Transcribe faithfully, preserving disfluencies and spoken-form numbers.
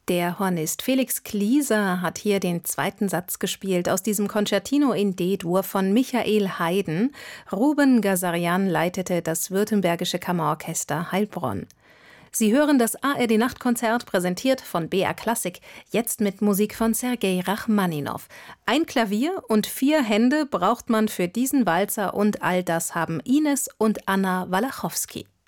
Der Hornist Felix Klieser hat hier den zweiten Satz gespielt aus diesem Concertino in D-Dur von Michael Haydn. Ruben Gazarian leitete das Württembergische Kammerorchester Heilbronn. Sie hören das A R D-Nachtkonzert, präsentiert von B R Klassik, jetzt mit Musik von Sergei Rachmaninow. Ein Klavier und vier Hände braucht man für diesen Walzer und all das haben Ines und Anna Walachowski.